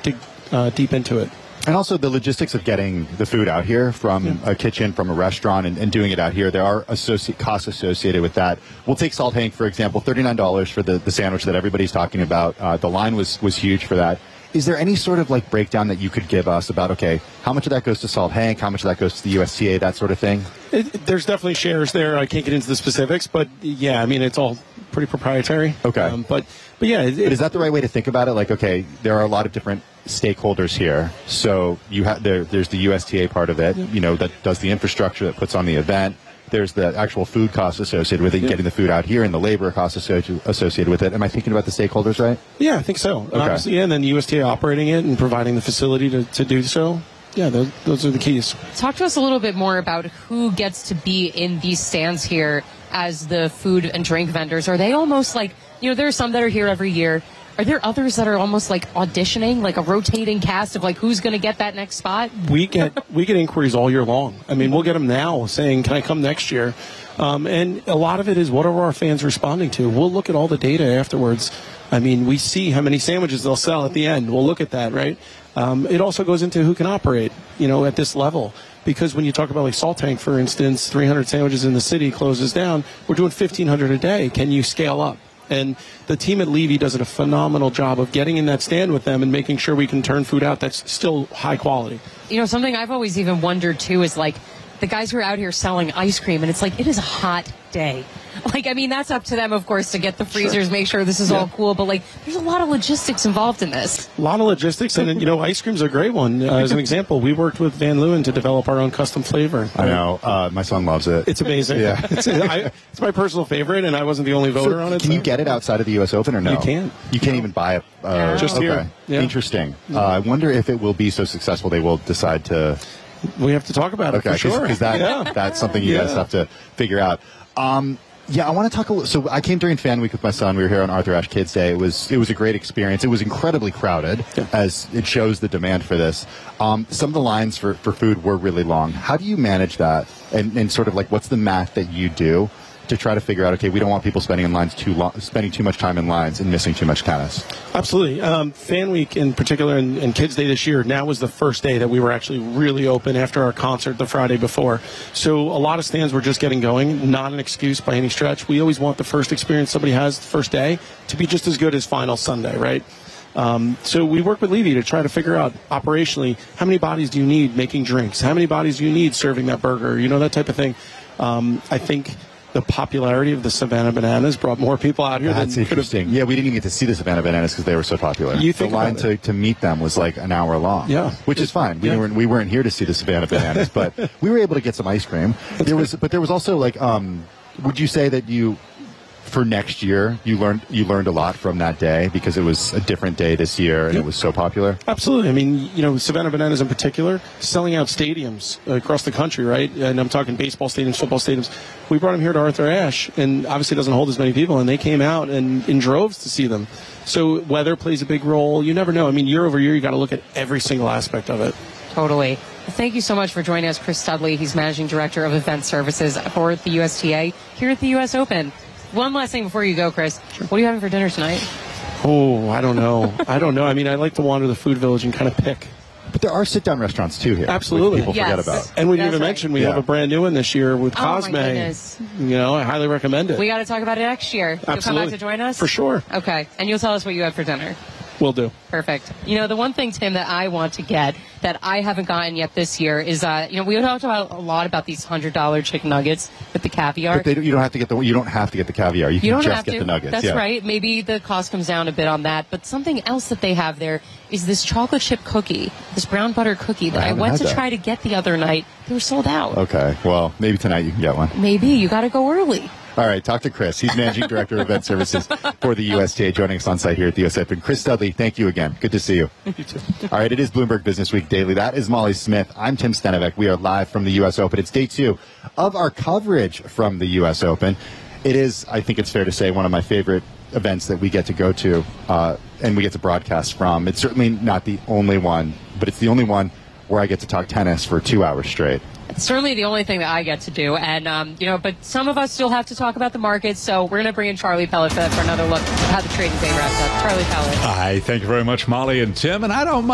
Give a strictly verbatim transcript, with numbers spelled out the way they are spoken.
dig uh, deep into it. And also the logistics of getting the food out here from yeah. a kitchen, from a restaurant, and, and doing it out here. There are associate costs associated with that. We'll take Salt Hank, for example, thirty-nine dollars for the, the sandwich that everybody's talking about. Uh, the line was, was huge for that. Is there any sort of like breakdown that you could give us about, okay, how much of that goes to Salt Hank, how much of that goes to the U S T A, that sort of thing? It, there's definitely shares there. I can't get into the specifics, but yeah, I mean, it's all pretty proprietary. Okay. Um, but, but yeah. It, but is that the right way to think about it? Like, okay, there are a lot of different stakeholders here. So you have there, there's the U S T A part of it, yeah. you know, that does the infrastructure, that puts on the event. There's the actual food costs associated with it, yeah. getting the food out here, and the labor costs associated with it. Am I thinking about the stakeholders right? Yeah, I think so. Okay. Obviously, yeah, and then the U S T A operating it and providing the facility to, to do so. Yeah, those, those are the keys. Talk to us a little bit more about who gets to be in these stands here as the food and drink vendors. Are they almost like, you know, there are some that are here every year. Are there others that are almost like auditioning, like a rotating cast of like who's going to get that next spot? We get we get inquiries all year long. I mean, we'll get them now saying, "Can I come next year?" Um, and a lot of it is what are our fans responding to. We'll look at all the data afterwards. I mean, we see how many sandwiches they'll sell at the end. We'll look at that, right? Um, it also goes into who can operate, you know, at this level. Because when you talk about like Salt Tank, for instance, three hundred sandwiches in the city closes down. We're doing fifteen hundred a day. Can you scale up? And the team at Levy does a phenomenal job of getting in that stand with them and making sure we can turn food out that's still high quality. You know, something I've always even wondered, too, is like the guys who are out here selling ice cream, and it's like it is a hot day. Like, I mean, that's up to them, of course, to get the freezers, sure. make sure this is yeah. all cool. But, like, there's a lot of logistics involved in this. A lot of logistics. And, you know, ice cream's a great one. Uh, as an example, we worked with Van Leeuwen to develop our own custom flavor. I know. Uh, my son loves it. It's amazing. Yeah. it's, I, it's my personal favorite, and I wasn't the only voter so on it. Can so. you get it outside of the U S Open or no? You can't. You can't even buy it? Uh, Just okay. here. Yeah. Interesting. Uh, I wonder if it will be so successful they will decide to... We have to talk about it, okay, for sure. Because that, yeah. that's something you yeah. guys have to figure out. Um, yeah, I want to talk a little. So I came during Fan Week with my son. We were here on Arthur Ashe Kids Day. It was it was a great experience. It was incredibly crowded, yeah. as it shows the demand for this. Um, some of the lines for, for food were really long. How do you manage that? And, and sort of like, what's the math that you do to try to figure out, okay, we don't want people spending in lines too long, spending too much time in lines and missing too much tennis? Absolutely. Um, Fan Week in particular and, and Kids Day this year, now was the first day that we were actually really open after our concert the Friday before. So a lot of stands were just getting going, not an excuse by any stretch. We always want the first experience somebody has the first day to be just as good as final Sunday, right? Um, so we work with Levy to try to figure out operationally how many bodies do you need making drinks? How many bodies do you need serving that burger? You know, that type of thing. Um, I think the popularity of the Savannah Bananas brought more people out here. That's than interesting. Yeah, we didn't even get to see the Savannah Bananas because they were so popular. You think the line to, to meet them was like an hour long. Yeah, which is fine. We yeah. weren't we weren't here to see the Savannah Bananas, but we were able to get some ice cream. There was, but there was also like, um, would you say that you, for next year, you learned you learned a lot from that day because it was a different day this year and yeah. it was so popular? Absolutely. I mean, you know, Savannah Bananas in particular, selling out stadiums across the country, right? And I'm talking baseball stadiums, football stadiums. We brought them here to Arthur Ashe, and obviously it doesn't hold as many people, and they came out and in droves to see them. So weather plays a big role. You never know. I mean, year over year, you got to look at every single aspect of it. Totally. Thank you so much for joining us, Chris Studley. He's Managing Director of Event Services for the U S T A here at the U S Open. One last thing before you go, Chris. Sure. What are you having for dinner tonight? Oh, I don't know. I don't know. I mean, I like to wander the food village and kind of pick. But there are sit-down restaurants, too, here. Absolutely. People yes. forget about. And we didn't even right. mention we yeah. have a brand new one this year with oh Cosme. My goodness. You know, I highly recommend it. We got to talk about it next year. Absolutely. You'll come back to join us? For sure. Okay. And you'll tell us what you had for dinner. Will do. Perfect. You know, the one thing, Tim, that I want to get that I haven't gotten yet this year is, uh, you know, we talked about a lot about these one hundred dollar chicken nuggets with the caviar. But they don't, you don't have to get the you don't have to get the caviar. You can you don't just have get to. the nuggets. That's yeah. right. Maybe the cost comes down a bit on that. But something else that they have there is this chocolate chip cookie, this brown butter cookie that I, I went to that. try to get the other night. They were sold out. Okay. Well, maybe tonight you can get one. Maybe. You got to go early. All right, talk to Chris. He's Managing Director of Event Services for the U S T A, joining us on site here at the U S Open. Chris Studley, thank you again. Good to see you. You too. All right, it is Bloomberg Business Week Daily. That is Molly Smith. I'm Tim Stenovec. We are live from the U S Open. It's day two of our coverage from the U S Open. It is, I think it's fair to say, one of my favorite events that we get to go to uh, and we get to broadcast from. It's certainly not the only one, but it's the only one where I get to talk tennis for two hours straight. It's certainly the only thing that I get to do. And, um, you know, but some of us still have to talk about the markets. So we're going to bring in Charlie Pellet for, for another look at how the trading day wraps up. Charlie Pellet. Hi, thank you very much, Molly and Tim. And I don't